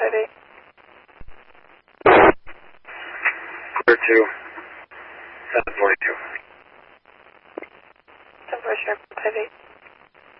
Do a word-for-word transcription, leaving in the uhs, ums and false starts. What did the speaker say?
five eight. Clear two, seven forty-two. seven four sharp, five eight.